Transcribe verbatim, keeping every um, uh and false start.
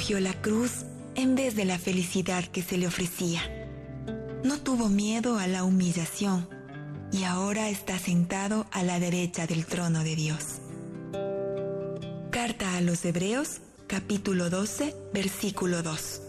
escogió la cruz en vez de la felicidad que se le ofrecía. No tuvo miedo a la humillación y ahora está sentado a la derecha del trono de Dios. Carta a los Hebreos, capítulo doce, versículo dos.